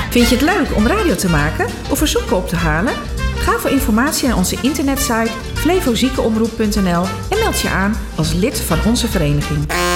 Vind je het leuk om radio te maken of verzoeken op te halen? Ga voor informatie naar onze internetsite flevoziekenomroep.nl en meld je aan als lid van onze vereniging.